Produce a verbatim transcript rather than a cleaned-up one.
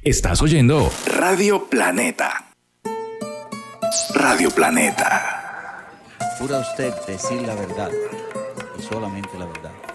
Estás oyendo Radio Planeta. Radio Planeta. Jura usted decir la verdad y solamente la verdad.